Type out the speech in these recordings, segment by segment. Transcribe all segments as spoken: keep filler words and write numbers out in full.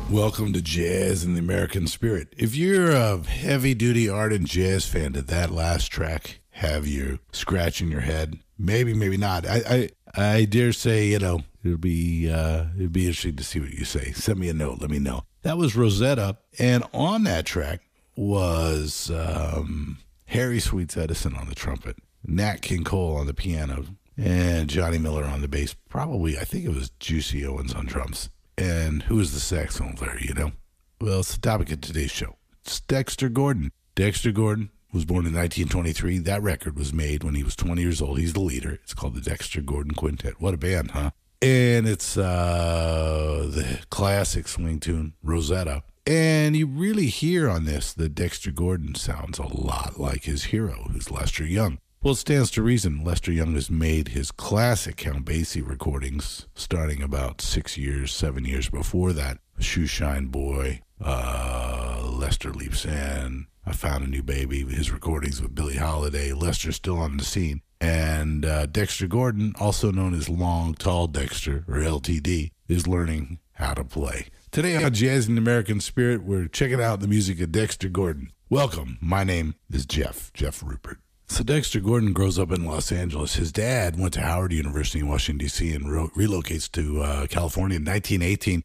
Welcome to Jazz and the American Spirit. If you're a heavy-duty ardent jazz fan, did that last track have you scratching your head? Maybe, maybe not. I I, I dare say, you know, it'll be uh, it'll be interesting to see what you say. Send me a note. Let me know. That was Rosetta, and on that track was um, Harry Sweets Edison on the trumpet, Nat King Cole on the piano, and Johnny Miller on the bass. Probably, I think it was Juicy Owens on drums. And who is the saxophone player, you know? Well, it's the topic of today's show. It's Dexter Gordon. Dexter Gordon was born in nineteen twenty-three. That record was made when he was twenty years old. He's the leader. It's called the Dexter Gordon Quintet. What a band, huh? And it's uh, the classic swing tune, Rosetta. And you really hear on this that Dexter Gordon sounds a lot like his hero, who's Lester Young. Well, it stands to reason. Lester Young has made his classic Count Basie recordings starting about six years, seven years before that. Shoeshine Boy, uh, Lester Leaps In, I Found a New Baby, his recordings with Billie Holiday. Lester's still on the scene. And uh, Dexter Gordon, also known as Long Tall Dexter, or L T D, is learning how to play. Today on Jazz and American Spirit, we're checking out the music of Dexter Gordon. Welcome. My name is Jeff, Jeff Rupert. So Dexter Gordon grows up in Los Angeles. His dad went to Howard University in Washington, D C and re- relocates to uh, California in nineteen eighteen.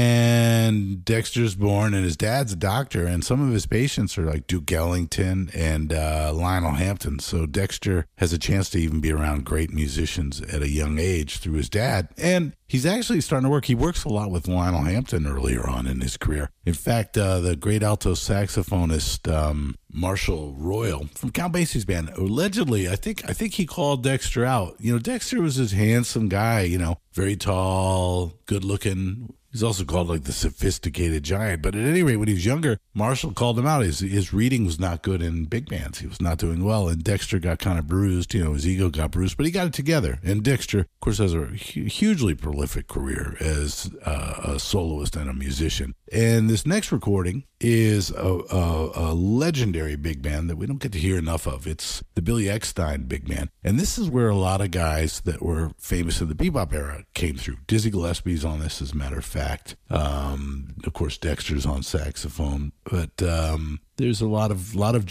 And Dexter's born, and his dad's a doctor, and some of his patients are like Duke Ellington and uh, Lionel Hampton. So Dexter has a chance to even be around great musicians at a young age through his dad. And he's actually starting to work. He works a lot with Lionel Hampton earlier on in his career. In fact, uh, the great alto saxophonist um, Marshall Royal from Count Basie's band, allegedly, I think I think he called Dexter out. You know, Dexter was this handsome guy, you know, very tall, good looking. He's also called like the sophisticated giant. But at any rate, when he was younger, Marshall called him out. His his reading was not good in big bands. He was not doing well. And Dexter got kind of bruised. You know, his ego got bruised. But he got it together. And Dexter, of course, has a hugely prolific career as uh, a soloist and a musician. And this next recording is a, a, a legendary big band that we don't get to hear enough of. It's the Billy Eckstine Big Band. And this is where a lot of guys that were famous in the bebop era came through. Dizzy Gillespie's on this, as a matter of fact. Um, of course, Dexter's on saxophone. But um, there's a lot of lot of